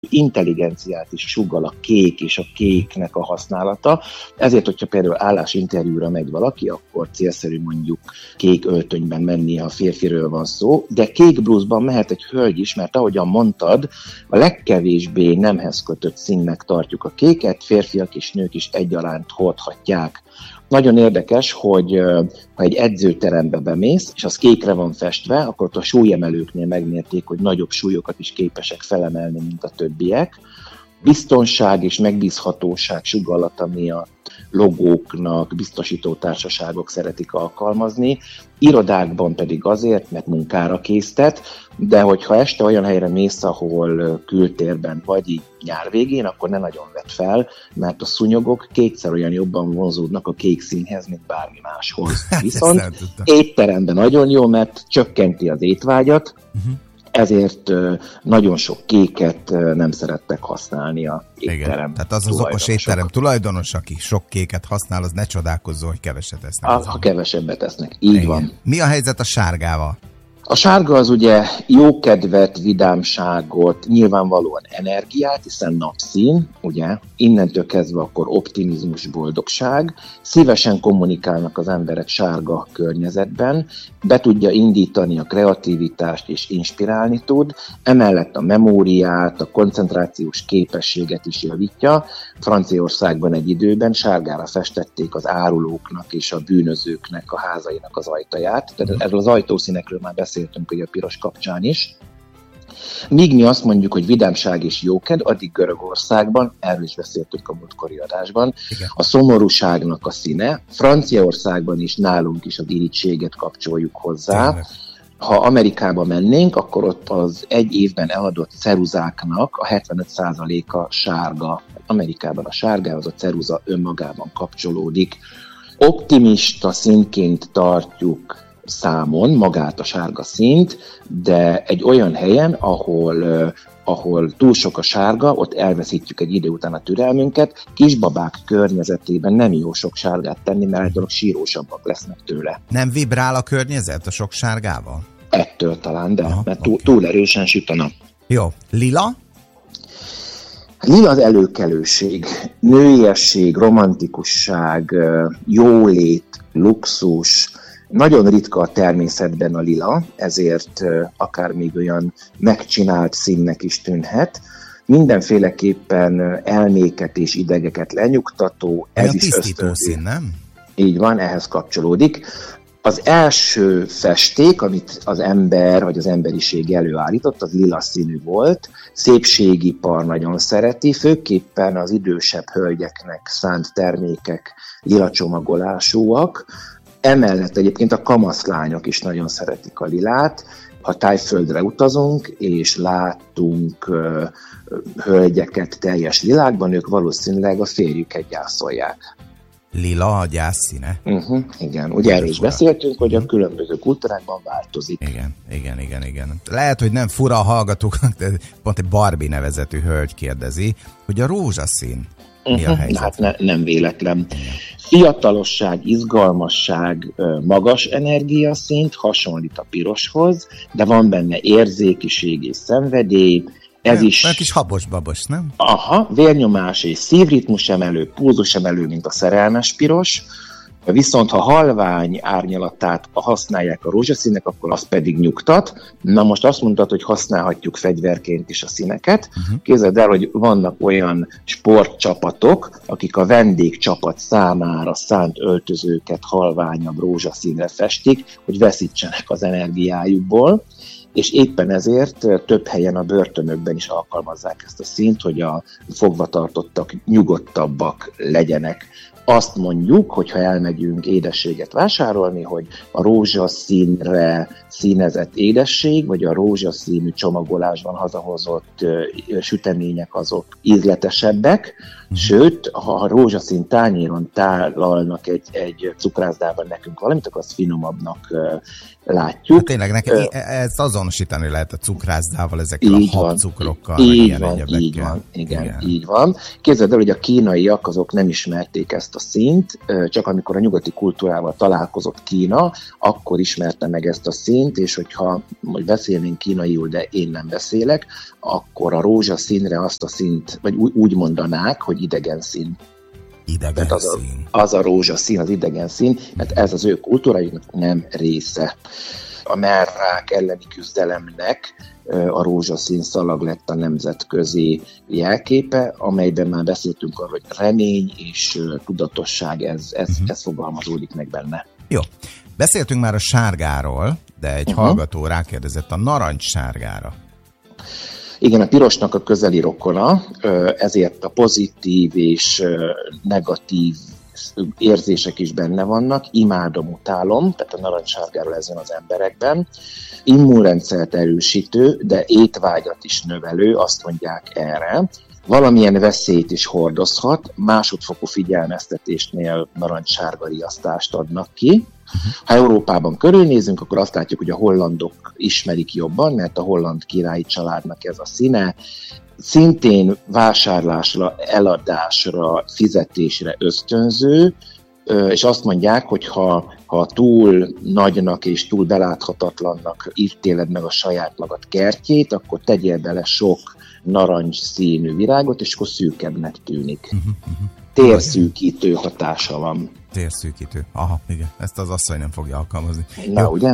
intelligenciát is sugall a kék és a kéknek a használata. Ezért, hogyha például állásinterjúra megy valaki, akkor célszerű mondjuk kék öltönyben menni, ha férfiről van szó, de kék blúzban mehet egy hölgy is, mert ahogyan mondtad, a legkevésbé nemhez kötött színnek tartjuk a kéket, férfiak és nők is egyaránt hordhatják. Nagyon érdekes, hogy ha egy edzőterembe bemész, és az kékre van festve, akkor ott a súlyemelőknél megmérték, hogy nagyobb súlyokat is képesek felemelni, mint a többiek. Biztonság és megbízhatóság sugallata miatt logóknak, biztosító társaságok szeretik alkalmazni, irodákban pedig azért, mert munkára késztet, de hogyha este olyan helyre mész, ahol kültérben vagy így nyár végén, akkor ne nagyon vedd fel, mert a szúnyogok kétszer olyan jobban vonzódnak a kék színhez, mint bármi máshoz. Viszont étteremben nagyon jó, mert csökkenti az étvágyat, ezért nagyon sok kéket nem szerettek használni a étterem. Igen, tehát az okos étterem tulajdonos, aki sok kéket használ, az ne csodálkozzon, hogy keveset esznek. Ha kevesebbet esznek, így van. Mi a helyzet a sárgával? A sárga az ugye jókedvet, vidámságot, nyilvánvalóan energiát, hiszen napszín, ugye, innentől kezdve akkor optimizmus, boldogság. Szívesen kommunikálnak az emberek sárga környezetben, be tudja indítani a kreativitást és inspirálni tud, emellett a memóriát, a koncentrációs képességet is javítja. Franciaországban egy időben sárgára festették az árulóknak és a bűnözőknek a házainak az ajtaját. Tehát erről az ajtószínekről már beszéltünk ugye a piros kapcsán is. Míg mi azt mondjuk, hogy vidámság és jókedv, addig Görögországban, erről is beszéltünk a múltkori adásban, a szomorúságnak a színe. Franciaországban is, nálunk is az irítséget kapcsoljuk hozzá. Tényleg. Ha Amerikába mennénk, akkor ott az egy évben eladott ceruzáknak a 75%-a sárga. Amerikában a sárgához a ceruza önmagában kapcsolódik. Optimista színként tartjuk számon magát a sárga színt, de egy olyan helyen, ahol túl sok a sárga, ott elveszítjük egy idő után a türelmünket. Kisbabák környezetében nem jó sok sárgát tenni, mert egy dolog sírósabbak lesznek tőle. Nem vibrál a környezet a sok sárgával? Ettől talán, de mert túl erősen süt a nap. Jó. Lila? Lila az előkelőség, nőiesség, romantikusság, jólét, luxus. Nagyon ritka a természetben a lila, ezért akár még olyan megcsinált színnek is tűnhet. Mindenféleképpen elméket és idegeket lenyugtató. Ez is tisztító szín, nem? Így van, ehhez kapcsolódik. Az első festék, amit az ember vagy az emberiség előállított, az lila színű volt. Szépségipar nagyon szereti, főképpen az idősebb hölgyeknek szánt termékek lila csomagolásúak. Emellett egyébként a kamaszlányok is nagyon szeretik a lilát. Ha Tájföldre utazunk, és látunk hölgyeket teljes lilákban, ők valószínűleg a férjüket gyászolják. Lila a gyász színe? Igen, ugye erről is beszéltünk, hogy a különböző kultúrákban változik. Igen. Lehet, hogy nem fura a hallgatóknak, de pont egy Barbie nevezetű hölgy kérdezi, hogy a rózsaszín mi a helyzet? Hát nem véletlen. Fiatalosság, izgalmasság, magas energiaszint, hasonlít a piroshoz, de van benne érzékiség és szenvedély. Ez is... Egy kis habos-babos, nem? Aha, vérnyomás és szívritmus emelő, pulzus emelő, mint a szerelmes piros. Viszont ha halvány árnyalatát használják a rózsaszínnek, akkor az pedig nyugtat. Na most azt mondtad, hogy használhatjuk fegyverként is a színeket. Képzeld el, hogy vannak olyan sportcsapatok, akik a vendégcsapat számára szánt öltözőket halványabb rózsaszínre festik, hogy veszítsenek az energiájukból. És éppen ezért több helyen a börtönökben is alkalmazzák ezt a színt, hogy a fogvatartottak nyugodtabbak legyenek. Azt mondjuk, hogyha elmegyünk édességet vásárolni, hogy a rózsaszínre színezett édesség, vagy a rózsaszínű csomagolásban hazahozott sütemények azok ízletesebbek, sőt, ha a rózsaszín tányéron tálalnak egy cukrászdában nekünk valamit, akkor az finomabbnak látjuk. Hát tényleg nekem ezt azonosítani lehet a cukrászdával, ezekkel a habcukrokkal, így van, így van. Képzeld el, hogy a kínaiak azok nem ismerték ezt a színt, csak amikor a nyugati kultúrával találkozott Kína, akkor ismerte meg ezt a színt, és hogyha majd beszélnénk kínaiul, de én nem beszélek, akkor a rózsaszínre azt a színt, vagy úgy mondanák, hogy idegen szín. Idegen szín. Az a rózsaszín, az idegen szín, mert ez az ő kultúrájuknak nem része. A merrák elleni küzdelemnek a rózsaszín szalag lett a nemzetközi jelképe, amelyben már beszéltünk arról, hogy remény és tudatosság, ez fogalmazódik meg benne. Jó. Beszéltünk már a sárgáról, de egy hallgató rákérdezett a narancssárgára. Igen, a pirosnak a közeli rokona, ezért a pozitív és negatív érzések is benne vannak, imádom, utálom, tehát a narancssárgáról ez van az emberekben. Immunrendszert erősítő, de étvágyat is növelő, azt mondják erre. Valamilyen veszélyt is hordozhat, másodfokú figyelmeztetésnél narancssárga riasztást adnak ki. Ha Európában körülnézünk, akkor azt látjuk, hogy a hollandok ismerik jobban, mert a holland királyi családnak ez a színe. Szintén vásárlásra, eladásra, fizetésre ösztönző, és azt mondják, hogy ha túl nagynak és túl beláthatatlannak ítéled meg a saját magad kertjét, akkor tegyél bele sok narancs színű virágot, és akkor szűkebbnek tűnik. Térszűkítő hatása van. Térszűkítő. Aha, igen. Ezt az asszony nem fogja alkalmazni. Na, ugye?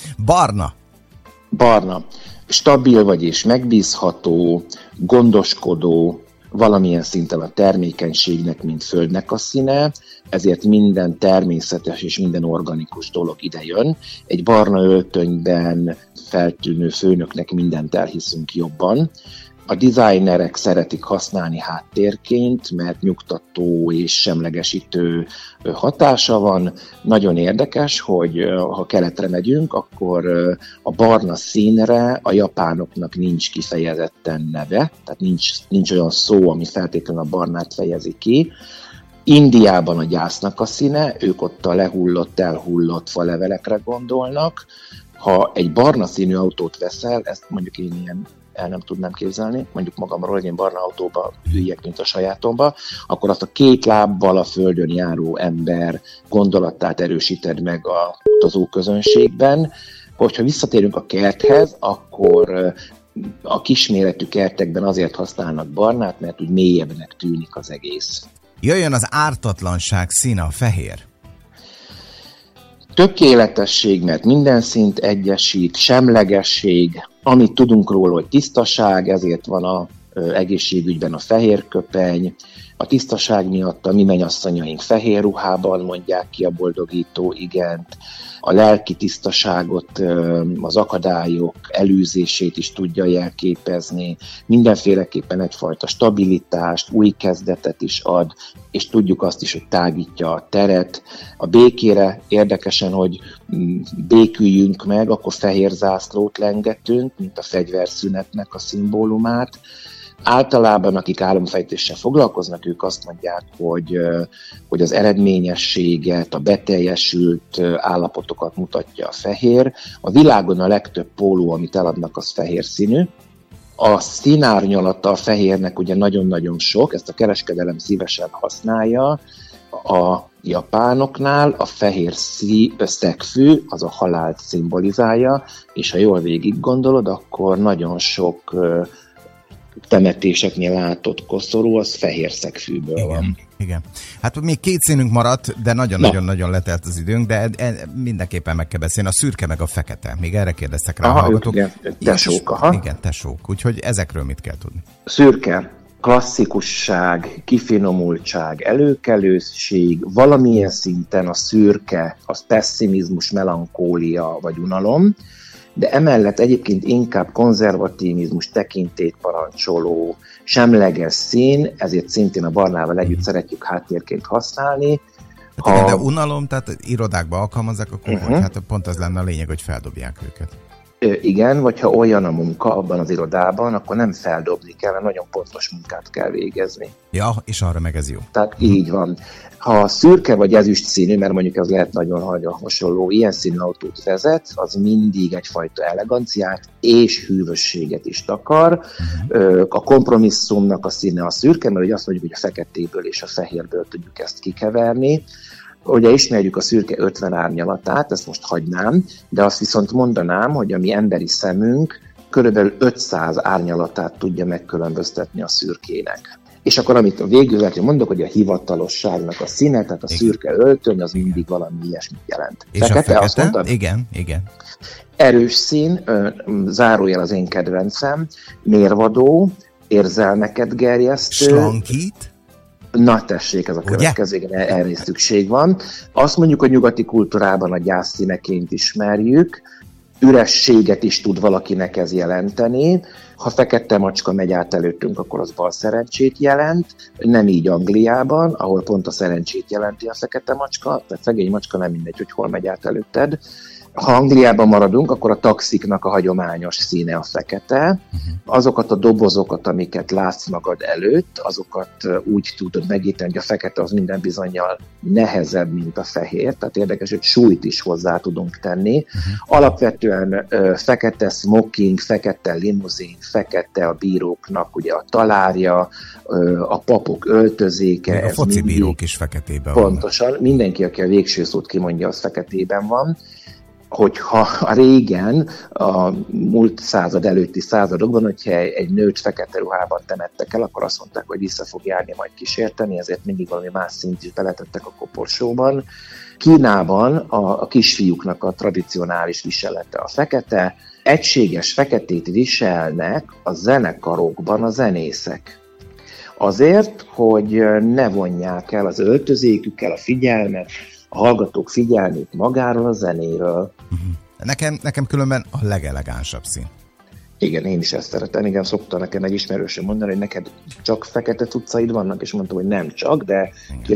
Barna. Stabil vagy és megbízható, gondoskodó, valamilyen szinten a termékenységnek, mint földnek a színe, ezért minden természetes és minden organikus dolog ide jön. Egy barna öltönyben feltűnő főnöknek mindent elhiszünk jobban. A designerek szeretik használni háttérként, mert nyugtató és semlegesítő hatása van. Nagyon érdekes, hogy ha keletre megyünk, akkor a barna színre a japánoknak nincs kifejezetten neve, tehát nincs olyan szó, ami feltétlenül a barnát fejezi ki. Indiában a gyásznak a színe, ők ott a lehullott, elhullott falevelekre gondolnak. Ha egy barna színű autót veszel, ezt mondjuk én ilyen el nem tudnám képzelni, mondjuk magamról, hogy én barna autóba üljek, mint a sajátomba, akkor azt a két lábbal a földön járó ember gondolatát erősíted meg a utazó közönségben. Hogyha visszatérünk a kerthez, akkor a kisméretű kertekben azért használnak barnát, mert úgy mélyebbnek tűnik az egész. Jöjjön az ártatlanság színe, a fehér. Tökéletesség, mert minden szint egyesít, semlegesség, amit tudunk róla, hogy tisztaság, ezért van az egészségügyben a fehér köpeny. A tisztaság miatt a mi mennyasszonyaink fehér ruhában mondják ki a boldogító igent. A lelki tisztaságot, az akadályok elűzését is tudja jelképezni. Mindenféleképpen egyfajta stabilitást, új kezdetet is ad, és tudjuk azt is, hogy tágítja a teret. A békére érdekesen, hogy béküljünk meg, akkor fehér zászlót lengetünk, mint a fegyverszünetnek a szimbólumát. Általában, akik álomfejtéssel foglalkoznak, ők azt mondják, hogy az eredményességet, a beteljesült állapotokat mutatja a fehér. A világon a legtöbb póló, amit eladnak, az fehér színű. A színárnyalata a fehérnek ugye nagyon-nagyon sok, ezt a kereskedelem szívesen használja. A japánoknál a fehér szegfű, az a halált szimbolizálja, és ha jól végig gondolod, akkor nagyon sok temetéseknél látott koszorú, az fehér szegfűből van. Igen. Hát még két színünk maradt, de nagyon-nagyon letelt az időnk, de mindenképpen meg kell beszélni. A szürke meg a fekete. Még erre kérdeztek rá a hallgatók. Tesók, Igen, tesók. Úgyhogy ezekről mit kell tudni? Szürke, klasszikusság, kifinomultság, előkelőség, valamilyen szinten a szürke, az pessimizmus, melankólia vagy unalom, de emellett egyébként inkább konzervativizmus, tekintélyt parancsoló, semleges szín, ezért szintén a barnával együtt szeretjük háttérként használni. De unalom, tehát irodákba alkalmazzák, akkor hát pont az lenne a lényeg, hogy feldobják őket. Igen, vagy ha olyan a munka abban az irodában, akkor nem feldobni kell, mert nagyon pontos munkát kell végezni. Ja, és arra meg ez jó. Tehát így van. Ha szürke vagy ezüst színű, mert mondjuk ez lehet nagyon hasonló, ilyen színű autót vezet, az mindig egyfajta eleganciát és hűvösséget is takar. A kompromisszumnak a színe a szürke, mert ugye azt mondjuk, hogy a feketéből és a fehérből tudjuk ezt kikeverni. Ugye ismerjük a szürke 50 árnyalatát, ezt most hagynám, de azt viszont mondanám, hogy a mi emberi szemünk körülbelül 500 árnyalatát tudja megkülönböztetni a szürkének. És akkor amit végül mondok, hogy a hivatalosságnak a színe, tehát a szürke öltöny, az mindig valami ilyesmit jelent. És fekete? A fekete? Azt mondtad? Igen. Erős szín, zárójel az én kedvencem, mérvadó, érzelmeket gerjesztő. Slankít? Na tessék, ez a következő, erre is szükség van. Azt mondjuk, hogy nyugati kultúrában a gyászszíneként ismerjük, ürességet is tud valakinek ez jelenteni. Ha fekete macska megy át előttünk, akkor az bal szerencsét jelent. Nem így Angliában, ahol pont a szerencsét jelenti a fekete macska, tehát szegény macska nem mindegy, hogy hol megy át előtted. Ha Angliában maradunk, akkor a taxiknak a hagyományos színe a fekete. Azokat a dobozokat, amiket látsz magad előtt, azokat úgy tudod megítélni, hogy a fekete az minden bizonnyal nehezebb, mint a fehér. Tehát érdekes, hogy súlyt is hozzá tudunk tenni. Alapvetően fekete smoking, fekete limuzin, fekete a bíróknak ugye a talárja, a papok öltözéke. A foci bírók is feketében van. Pontosan. Mindenki, aki a végső szót kimondja, az feketében van. Hogyha a régen, a múlt század előtti századokban, hogyha egy nőt fekete ruhában temettek el, akkor azt mondták, hogy vissza fog járni, majd kísérteni, ezért mindig valami más szint is beletettek a koporsóban. Kínában a kisfiúknak a tradicionális viselete a fekete, egységes feketét viselnek a zenekarokban a zenészek. Azért, hogy ne vonják el az öltözékükkel a figyelmet, a hallgatók figyelmét magáról a zenéről. Nekem különben a legelegánsabb szín. Igen, én is ezt szeretem. Igen, szokta nekem egy ismerősöm mondani, hogy neked csak fekete cuccaid vannak, és mondtam, hogy nem csak, de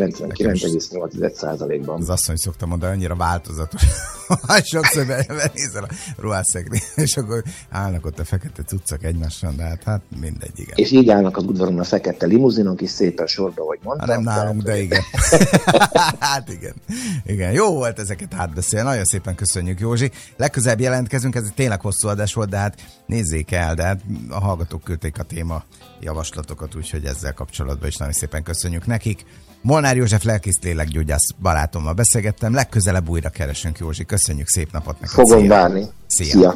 99,8%-ban. Az asszony szokta mondani, annyira változatos. Sokszor benézel a ruhásszekrény, és akkor állnak ott a fekete cuccak egymással, de hát mindegy, igen. És így állnak az udvaron a fekete limuzinok is szépen sorba, hogy mondtam. Nem nálunk, de igen. Hát igen. Jó volt ezeket átbeszélni. Nagyon szépen köszönjük, Józsi. Legközelebb jelentkezünk, ez tényleg hosszú adás volt, de hát nézzék el, de hát a hallgatók küldték a téma javaslatokat, úgyhogy ezzel kapcsolatban is nagyon szépen köszönjük nekik. Molnár József lelkész lélekgyógyász barátommal beszélgettem, legközelebb újra keresünk, Józsi. Köszönjük, szép napot neked. Fogom várni. Szia.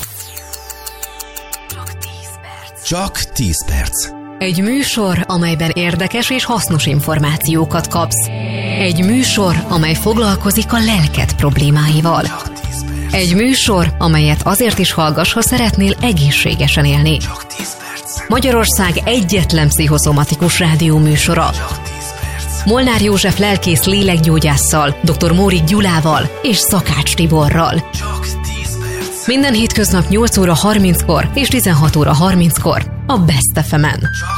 Csak 10 perc. Egy műsor, amelyben érdekes és hasznos információkat kapsz. Egy műsor, amely foglalkozik a lelked problémáival. Egy műsor, amelyet azért is hallgass, ha szeretnél egészségesen élni. Csak 10 perc. Magyarország egyetlen pszichoszomatikus rádió műsora. Csak 10 perc. Molnár József lelkész lélekgyógyásszal, dr. Mórik Gyulával és Szakács Tiborral. Csak 10 perc. Minden hétköznap 8 óra 30-kor és 16 óra 30-kor a Best FM-en.